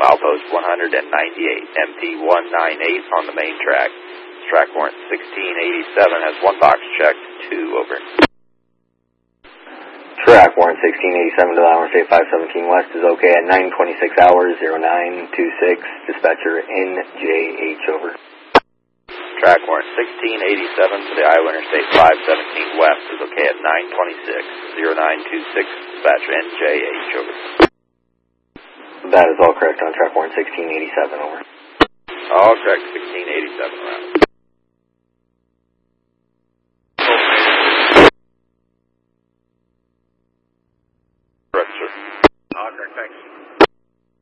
milepost 198, MP198 on the main track. Track warrant 1687 has one box checked, 2 over. Track warrant 1687 to Lowry State 517 West is okay at 9:26 hours, 0926. Dispatcher NJH over. Track warrant 1687 to the Iowa Interstate 517 West is okay at 9:26, 0926. Dispatcher NJH over. That is all correct on track warrant 1687 over. All correct, 1687 around.